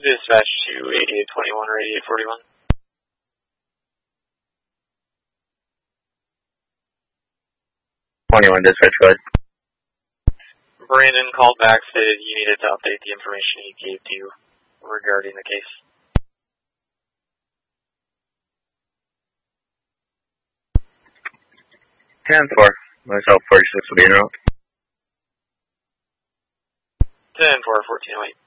Dispatch to 8821 or 8841. Dispatch, go ahead. Brandon called back, stated you needed to update the information he gave to you regarding the case. 10-4. Myself, 46 will be en route. 10-4, 1408.